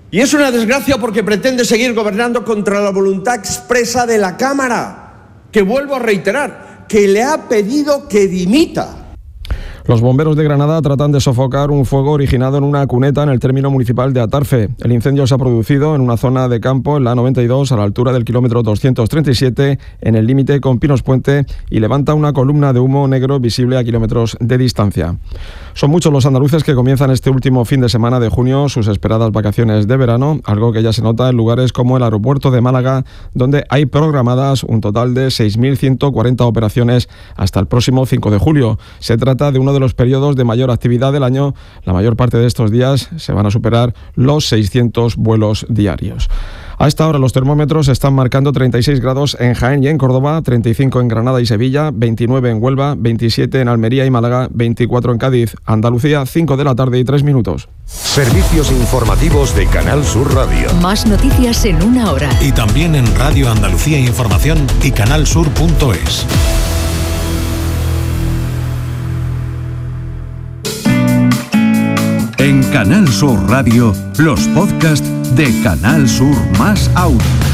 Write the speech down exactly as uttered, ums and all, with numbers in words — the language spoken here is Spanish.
Y es una desgracia porque pretende seguir gobernando contra la voluntad expresa de la Cámara, que vuelvo a reiterar, que le ha pedido que dimita. Los bomberos de Granada tratan de sofocar un fuego originado en una cuneta en el término municipal de Atarfe. El incendio se ha producido en una zona de campo en la noventa y dos, a la altura del kilómetro doscientos treinta y siete, en el límite con Pinos Puente, y levanta una columna de humo negro visible a kilómetros de distancia. Son muchos los andaluces que comienzan este último fin de semana de junio sus esperadas vacaciones de verano, algo que ya se nota en lugares como el aeropuerto de Málaga, donde hay programadas un total de seis mil ciento cuarenta operaciones hasta el próximo cinco de julio. Se trata de uno de los periodos de mayor actividad del año. La mayor parte de estos días se van a superar los seiscientos vuelos diarios. A esta hora los termómetros están marcando treinta y seis grados en Jaén y en Córdoba, treinta y cinco en Granada y Sevilla, veintinueve en Huelva, veintisiete en Almería y Málaga, veinticuatro en Cádiz. Andalucía, cinco de la tarde y tres minutos. Servicios informativos de Canal Sur Radio. Más noticias en una hora. Y también en Radio Andalucía Información y canalsur punto es. En Canal Sur Radio, los podcasts de Canal Sur más Audio.